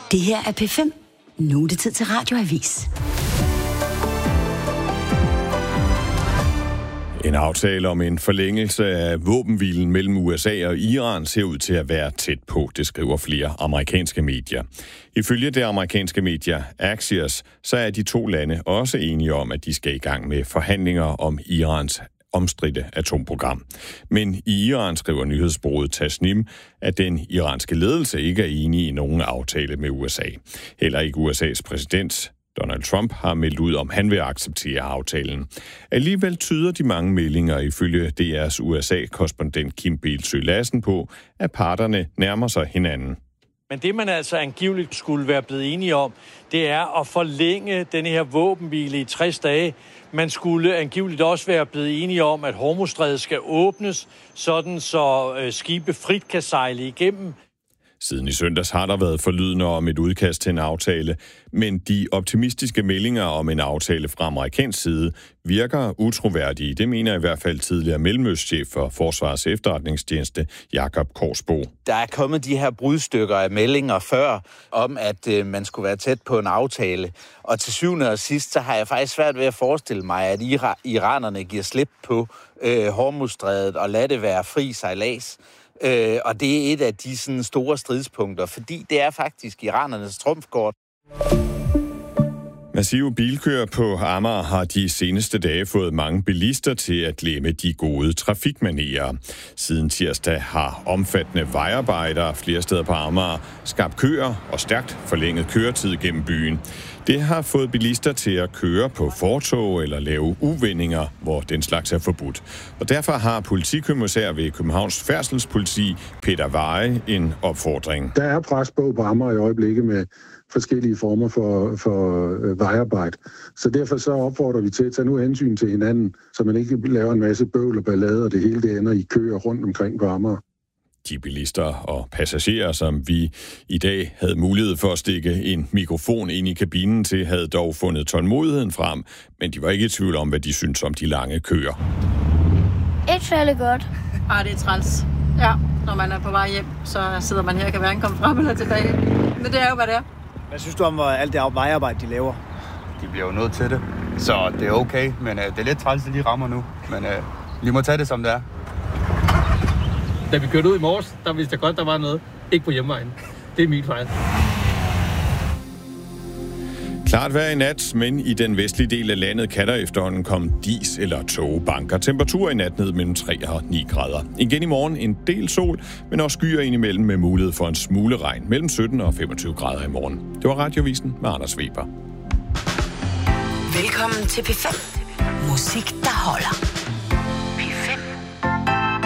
Det her er P5. Nu er det tid til Radioavis. En aftale om en forlængelse af våbenhvilen mellem USA og Iran ser ud til at være tæt på, det skriver flere amerikanske medier. Ifølge det amerikanske medier Axios, så er de to lande også enige om, at de skal i gang med forhandlinger om Irans omstridte atomprogram. Men i Iran skriver nyhedsbureauet Tasnim, at den iranske ledelse ikke er enig i nogen aftale med USA. Heller ikke USA's præsident Donald Trump har meldt ud, om han vil acceptere aftalen. Alligevel tyder de mange meldinger ifølge DR's USA-korrespondent Kim Bildsøe Lassen på, at parterne nærmer sig hinanden. Men det, man altså angiveligt skulle være blevet enige om, det er at forlænge denne her våbenhvile i 60 dage. Man skulle angiveligt også være blevet enige om, at Hormuzstrædet skal åbnes, sådan så skibe frit kan sejle igennem. Siden i søndags har der været forlydende om et udkast til en aftale, men de optimistiske meldinger om en aftale fra amerikansk side virker utroværdige. Det mener i hvert fald tidligere mellemøstchef for Forsvarets Efterretningstjeneste, Jakob Korsbo. Der er kommet de her brudstykker af meldinger før, om at man skulle være tæt på en aftale. Og til syvende og sidst, så har jeg faktisk svært ved at forestille mig, at iranerne giver slip på Hormuzstrædet og lader det være fri sejlads. Og det er et af de sådan store stridspunkter, fordi det er faktisk iranernes trumfkort. Massive bilkøer på Amager har de seneste dage fået mange bilister til at glemme de gode trafikmanerer. Siden tirsdag har omfattende vejarbejdere flere steder på Amager skabt køer og stærkt forlænget køretid gennem byen. Det har fået bilister til at køre på fortov eller lave uvendinger, hvor den slags er forbudt. Og derfor har politikommissær ved Københavns Færdselspoliti, Peter Veje, en opfordring. Der er pres på Amager i øjeblikket med forskellige former for vejarbejde. Så derfor så opfordrer vi til at tage nu hensyn til hinanden, så man ikke laver en masse bøvl og ballade, og det hele det ender i køer rundt omkring på Amager. De bilister og passagerer, som vi i dag havde mulighed for at stikke en mikrofon ind i kabinen til, havde dog fundet tålmodigheden frem, men de var ikke i tvivl om, hvad de syntes om de lange køer. Ikke særlig godt. Det er træls. Ja, når man er på vej hjem, så sidder man her og kan hverken komme frem eller tilbage. Men det er jo, hvad det er. Hvad synes du om alt det vejarbejde, de laver? De bliver jo nødt til det, så det er okay, men det er lidt træls, at de rammer nu. Men vi må tage det, som det er. Da vi kørte ud i morges, der vidste jeg godt, der var noget. Ikke på hjemvejen. Det er min fejl. Klart vejr i nat, men i den vestlige del af landet kan der efterhånden komme dis eller tågebanker. Temperatur i nat ned mellem 3 og 9 grader. Igen i morgen en del sol, men også skyer indimellem med mulighed for en smule regn mellem 17 og 25 grader i morgen. Det var Radiovisen med Anders Weber. Velkommen til P5. Musik, der holder.